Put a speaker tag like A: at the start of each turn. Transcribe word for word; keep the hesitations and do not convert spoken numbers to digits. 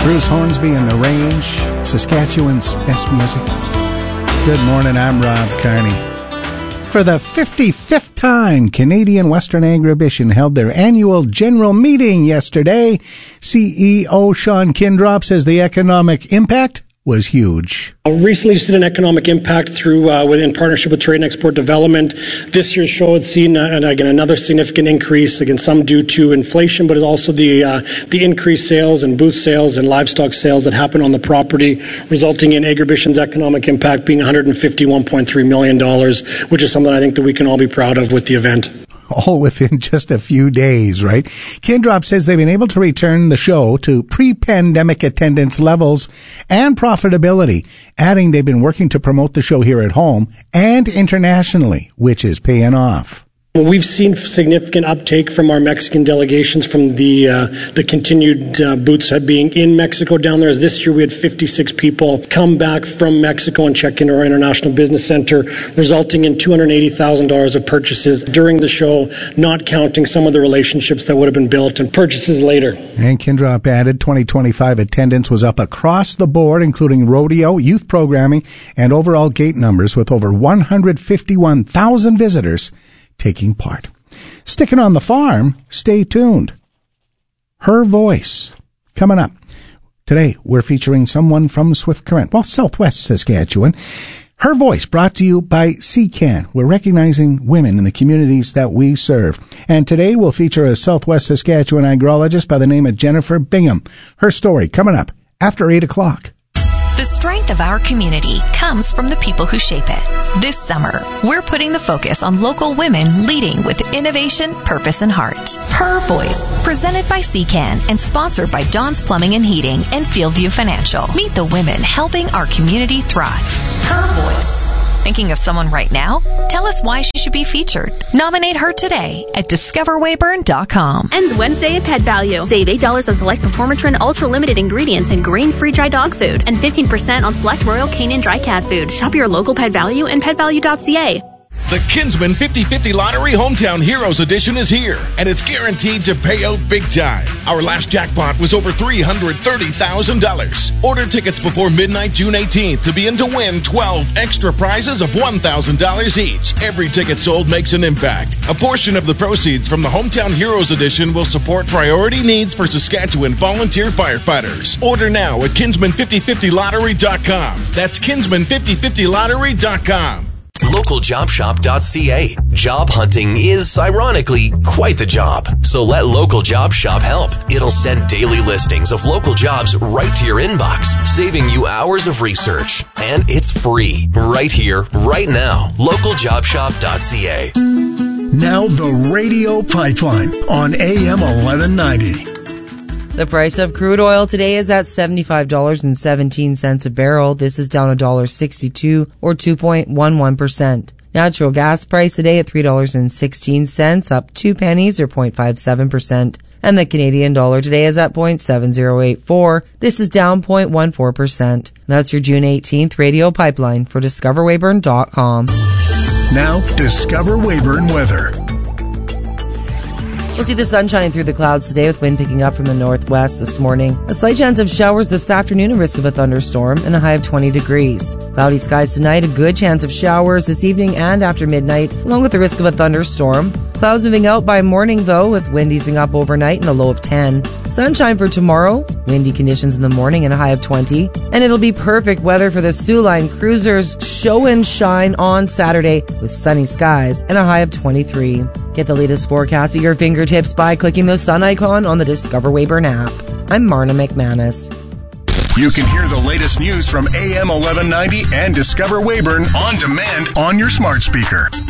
A: Bruce Hornsby and The Range, Saskatchewan's best music. Good morning, I'm Rob Carney. For the fifty-fifth time, Canadian Western Agribition held their annual general meeting yesterday. C E O Sean Kindrop says the economic impact was huge.
B: I recently just did an economic impact through uh, within partnership with Trade and Export Development. This year's show had seen uh, again another significant increase, again some due to inflation, but also the uh, the increased sales and booth sales and livestock sales that happen on the property, resulting in Agribition's economic impact being one hundred fifty-one point three million dollars, which is something I think that we can all be proud of with the event.
A: All within just a few days, right? Kindrop says they've been able to return the show to pre-pandemic attendance levels and profitability, adding they've been working to promote the show here at home and internationally, which is paying off.
B: We've seen significant uptake from our Mexican delegations from the uh, the continued uh, booths being in Mexico down there. As this year we had fifty-six people come back from Mexico and check into our International Business Center, resulting in two hundred eighty thousand dollars of purchases during the show, not counting some of the relationships that would have been built and purchases later.
A: And Kindrop added twenty twenty-five attendance was up across the board, including rodeo, youth programming, and overall gate numbers, with over one hundred fifty-one thousand visitors taking part. Sticking on the farm, stay tuned. Her Voice, coming up. Today, we're featuring someone from Swift Current, well, Southwest Saskatchewan. Her Voice brought to you by C CAN. We're recognizing women in the communities that we serve. And today, we'll feature a Southwest Saskatchewan agrologist by the name of Jennifer Bingham. Her story coming up after eight o'clock.
C: The strength of our community comes from the people who shape it. This summer, we're putting the focus on local women leading with innovation, purpose, and heart. Her Voice, presented by C CAN and sponsored by Don's Plumbing and Heating and Fieldview Financial. Meet the women helping our community thrive. Her Voice. Thinking of someone right now? Tell us why she should be featured. Nominate her today at discover weyburn dot com.
D: Ends Wednesday at Pet Value. Save eight dollars on select Performatrin Ultra Limited ingredients and grain-free dry dog food, and fifteen percent on select Royal Canin dry cat food. Shop your local Pet Value and pet value dot c a.
E: The Kinsman fifty fifty Lottery Hometown Heroes Edition is here, and it's guaranteed to pay out big time. Our last jackpot was over three hundred thirty thousand dollars. Order tickets before midnight June eighteenth to be in to win twelve extra prizes of one thousand dollars each. Every ticket sold makes an impact. A portion of the proceeds from the Hometown Heroes Edition will support priority needs for Saskatchewan volunteer firefighters. Order now at kinsman fifty fifty lottery dot com. That's kinsman fifty fifty lottery dot com.
F: local job shop dot c a. Job hunting is, ironically, quite the job. So let Local Job Shop help. It'll send daily listings of local jobs right to your inbox, saving you hours of research. And it's free, right here, right now. local job shop dot c a.
G: Now the Radio Pipeline on A M eleven ninety.
H: The price of crude oil today is at seventy-five dollars and seventeen cents a barrel. This is down one dollar and sixty-two cents or two point one one percent. Natural gas price today at three dollars and sixteen cents, up two pennies or zero point five seven percent. And the Canadian dollar today is at zero point seven zero eight four. This is down zero point one four percent. That's your June eighteenth Radio Pipeline for discover weyburn dot com.
G: Now, Discover Weyburn weather.
H: We'll see the sun shining through the clouds today with wind picking up from the northwest this morning. A slight chance of showers this afternoon, a risk of a thunderstorm, and a high of twenty degrees. Cloudy skies tonight, a good chance of showers this evening and after midnight, along with the risk of a thunderstorm. Clouds moving out by morning, though, with wind easing up overnight and a low of ten. Sunshine for tomorrow, windy conditions in the morning and a high of twenty. And it'll be perfect weather for the Soo Line Cruisers show and shine on Saturday with sunny skies and a high of twenty-three. Get the latest forecast at your fingertips by clicking the sun icon on the Discover Weyburn app. I'm Marna McManus.
G: You can hear the latest news from A M eleven ninety and Discover Weyburn on demand on your smart speaker.